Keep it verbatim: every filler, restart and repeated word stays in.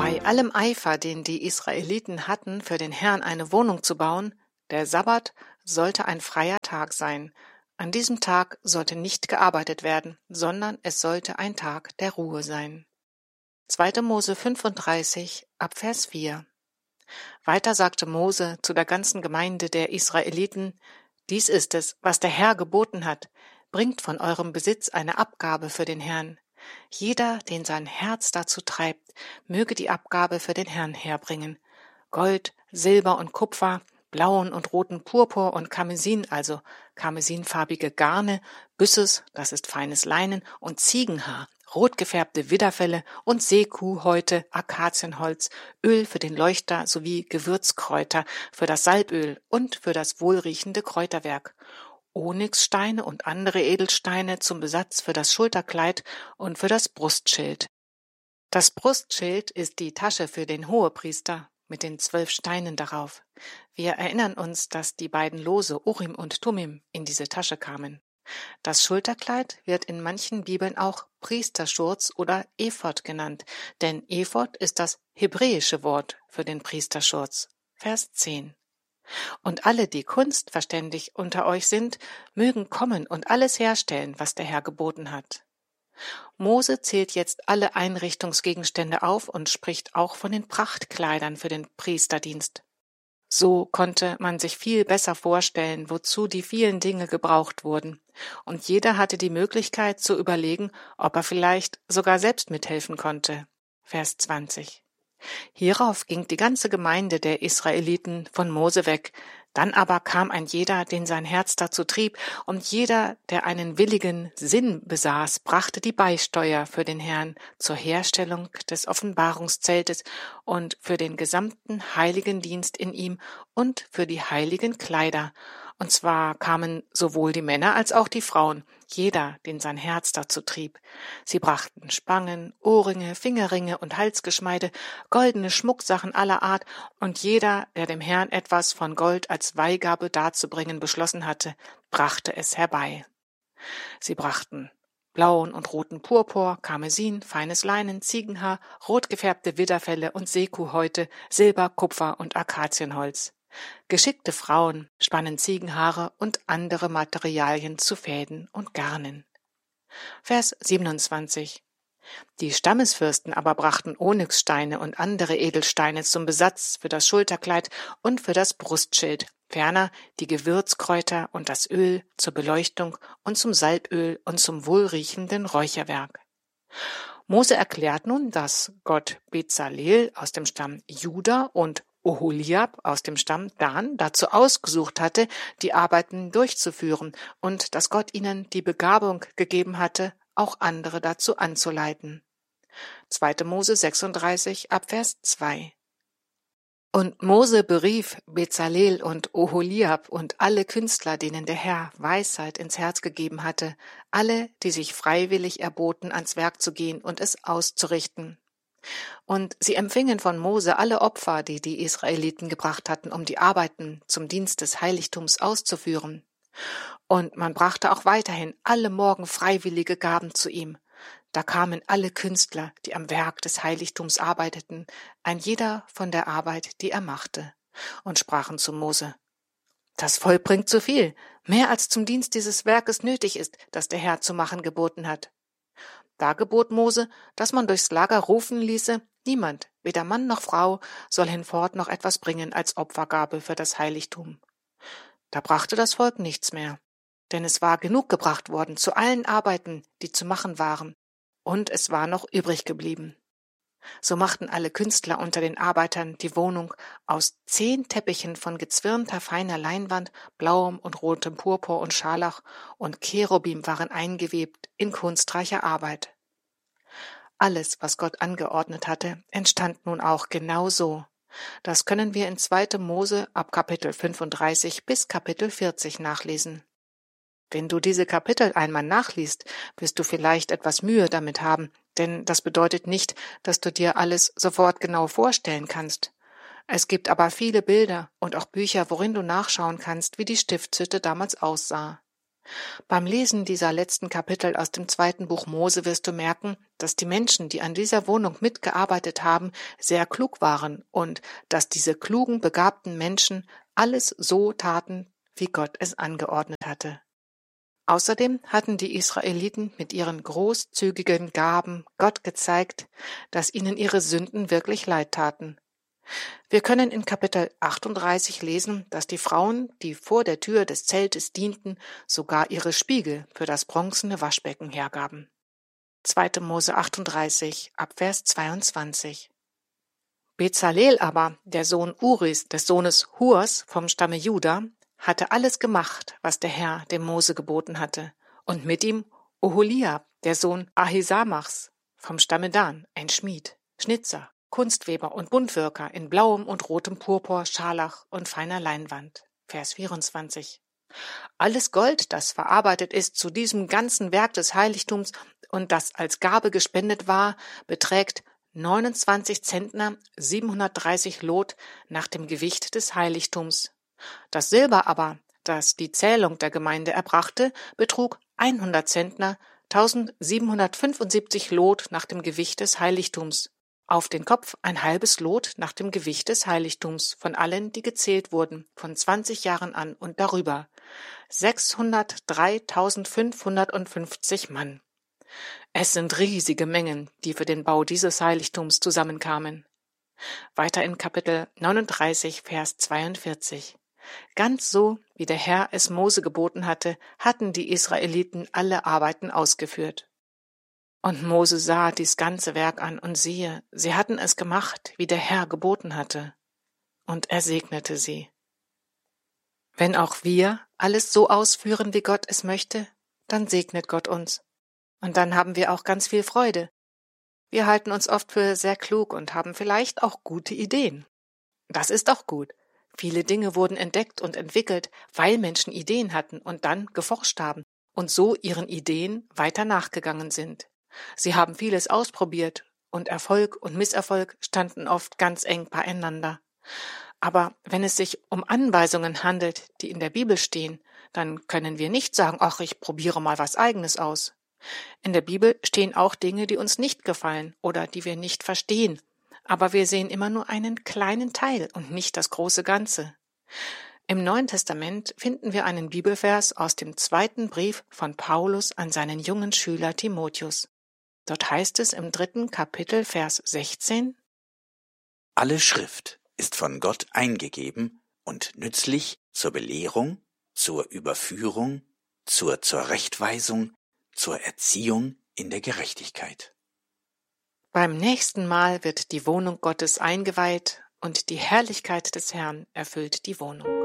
Bei allem Eifer, den die Israeliten hatten, für den Herrn eine Wohnung zu bauen, der Sabbat sollte ein freier Tag sein. An diesem Tag sollte nicht gearbeitet werden, sondern es sollte ein Tag der Ruhe sein. zweiter Mose fünfunddreißig, ab Vers vier. Weiter sagte Mose zu der ganzen Gemeinde der Israeliten: Dies ist es, was der Herr geboten hat. Bringt von eurem Besitz eine Abgabe für den Herrn. Jeder, den sein Herz dazu treibt, möge die Abgabe für den Herrn herbringen. Gold, Silber und Kupfer, blauen und roten Purpur und Karmesin, also karmesinfarbige Garne, Byssus, das ist feines Leinen, und Ziegenhaar, rot gefärbte Widderfelle und Seekuhhäute, Akazienholz, Öl für den Leuchter sowie Gewürzkräuter für das Salböl und für das wohlriechende Kräuterwerk, Onyxsteine und andere Edelsteine zum Besatz für das Schulterkleid und für das Brustschild. Das Brustschild ist die Tasche für den Hohepriester mit den zwölf Steinen darauf. Wir erinnern uns, dass die beiden Lose Urim und Tumim in diese Tasche kamen. Das Schulterkleid wird in manchen Bibeln auch Priesterschurz oder Ephod genannt, denn Ephod ist das hebräische Wort für den Priesterschurz. Vers zehn. Und alle, die kunstverständig unter euch sind, mögen kommen und alles herstellen, was der Herr geboten hat. Mose zählt jetzt alle Einrichtungsgegenstände auf und spricht auch von den Prachtkleidern für den Priesterdienst. So konnte man sich viel besser vorstellen, wozu die vielen Dinge gebraucht wurden, und jeder hatte die Möglichkeit zu überlegen, ob er vielleicht sogar selbst mithelfen konnte. Vers zwanzig. Hierauf ging die ganze Gemeinde der Israeliten von Mose weg. Dann aber kam ein jeder, den sein Herz dazu trieb, und jeder, der einen willigen Sinn besaß, brachte die Beisteuer für den Herrn zur Herstellung des Offenbarungszeltes und für den gesamten heiligen Dienst in ihm und für die heiligen Kleider. Und zwar kamen sowohl die Männer als auch die Frauen, jeder, den sein Herz dazu trieb. Sie brachten Spangen, Ohrringe, Fingerringe und Halsgeschmeide, goldene Schmucksachen aller Art, und jeder, der dem Herrn etwas von Gold als Weihgabe darzubringen beschlossen hatte, brachte es herbei. Sie brachten blauen und roten Purpur, Karmesin, feines Leinen, Ziegenhaar, rot gefärbte Widderfelle und Seekuhhäute, Silber, Kupfer und Akazienholz. Geschickte Frauen spannen Ziegenhaare und andere Materialien zu Fäden und Garnen. Vers siebenundzwanzig. Die Stammesfürsten aber brachten Onyxsteine und andere Edelsteine zum Besatz für das Schulterkleid und für das Brustschild, ferner die Gewürzkräuter und das Öl zur Beleuchtung und zum Salböl und zum wohlriechenden Räucherwerk. Mose erklärt nun, dass Gott Bezalel aus dem Stamm Juda und Oholiab aus dem Stamm Dan dazu ausgesucht hatte, die Arbeiten durchzuführen, und dass Gott ihnen die Begabung gegeben hatte, auch andere dazu anzuleiten. zweiter Mose sechsunddreißig, ab Vers zwei. Und Mose berief Bezalel und Oholiab und alle Künstler, denen der Herr Weisheit ins Herz gegeben hatte, alle, die sich freiwillig erboten, ans Werk zu gehen und es auszurichten. Und sie empfingen von Mose alle Opfer, die die Israeliten gebracht hatten, um die Arbeiten zum Dienst des Heiligtums auszuführen. Und man brachte auch weiterhin alle Morgen freiwillige Gaben zu ihm. Da kamen alle Künstler, die am Werk des Heiligtums arbeiteten, ein jeder von der Arbeit, die er machte, und sprachen zu Mose: Das Volk bringt zu viel, mehr als zum Dienst dieses Werkes nötig ist, das der Herr zu machen geboten hat. Da gebot Mose, dass man durchs Lager rufen ließe: Niemand, weder Mann noch Frau, soll hinfort noch etwas bringen als Opfergabe für das Heiligtum. Da brachte das Volk nichts mehr, denn es war genug gebracht worden zu allen Arbeiten, die zu machen waren, und es war noch übrig geblieben. So machten alle Künstler unter den Arbeitern die Wohnung aus zehn Teppichen von gezwirnter feiner Leinwand, blauem und rotem Purpur und Scharlach, und Cherubim waren eingewebt in kunstreicher Arbeit. Alles, was Gott angeordnet hatte, entstand nun auch genau so. Das können wir in zweiter Mose ab Kapitel fünfunddreißig bis Kapitel vierzig nachlesen. Wenn du diese Kapitel einmal nachliest, wirst du vielleicht etwas Mühe damit haben, denn das bedeutet nicht, dass du dir alles sofort genau vorstellen kannst. Es gibt aber viele Bilder und auch Bücher, worin du nachschauen kannst, wie die Stiftshütte damals aussah. Beim Lesen dieser letzten Kapitel aus dem zweiten Buch Mose wirst du merken, dass die Menschen, die an dieser Wohnung mitgearbeitet haben, sehr klug waren und dass diese klugen, begabten Menschen alles so taten, wie Gott es angeordnet hatte. Außerdem hatten die Israeliten mit ihren großzügigen Gaben Gott gezeigt, dass ihnen ihre Sünden wirklich leid taten. Wir können in Kapitel achtunddreißig lesen, dass die Frauen, die vor der Tür des Zeltes dienten, sogar ihre Spiegel für das bronzene Waschbecken hergaben. zweiter Mose achtunddreißig, Abvers zweiundzwanzig. Bezalel aber, der Sohn Uris, des Sohnes Hurs vom Stamme Juda, hatte alles gemacht, was der Herr dem Mose geboten hatte, und mit ihm Oholiab, der Sohn Ahisamachs vom Stamme Dan, ein Schmied, Schnitzer, Kunstweber und Buntwirker in blauem und rotem Purpur, Scharlach und feiner Leinwand. Vers vierundzwanzig. Alles Gold, das verarbeitet ist zu diesem ganzen Werk des Heiligtums und das als Gabe gespendet war, beträgt neunundzwanzig Zentner, siebenhundertdreißig Lot nach dem Gewicht des Heiligtums. Das Silber aber, das die Zählung der Gemeinde erbrachte, betrug hundert Zentner, tausendsiebenhundertfünfundsiebzig Lot nach dem Gewicht des Heiligtums. Auf den Kopf ein halbes Lot nach dem Gewicht des Heiligtums von allen, die gezählt wurden, von zwanzig Jahren an und darüber. sechshundertdreitausendfünfhundertfünfzig Mann. Es sind riesige Mengen, die für den Bau dieses Heiligtums zusammenkamen. Weiter in Kapitel neununddreißig, Vers zweiundvierzig. Ganz so, wie der Herr es Mose geboten hatte, hatten die Israeliten alle Arbeiten ausgeführt. Und Mose sah dies ganze Werk an, und siehe, sie hatten es gemacht, wie der Herr geboten hatte. Und er segnete sie. Wenn auch wir alles so ausführen, wie Gott es möchte, dann segnet Gott uns. Und dann haben wir auch ganz viel Freude. Wir halten uns oft für sehr klug und haben vielleicht auch gute Ideen. Das ist auch gut. Viele Dinge wurden entdeckt und entwickelt, weil Menschen Ideen hatten und dann geforscht haben und so ihren Ideen weiter nachgegangen sind. Sie haben vieles ausprobiert und Erfolg und Misserfolg standen oft ganz eng beieinander. Aber wenn es sich um Anweisungen handelt, die in der Bibel stehen, dann können wir nicht sagen, ach, ich probiere mal was Eigenes aus. In der Bibel stehen auch Dinge, die uns nicht gefallen oder die wir nicht verstehen, aber wir sehen immer nur einen kleinen Teil und nicht das große Ganze. Im Neuen Testament finden wir einen Bibelvers aus dem zweiten Brief von Paulus an seinen jungen Schüler Timotheus. Dort heißt es im dritten Kapitel, Vers sechzehn: Alle Schrift ist von Gott eingegeben und nützlich zur Belehrung, zur Überführung, zur Zurechtweisung, zur Erziehung in der Gerechtigkeit. Beim nächsten Mal wird die Wohnung Gottes eingeweiht und die Herrlichkeit des Herrn erfüllt die Wohnung.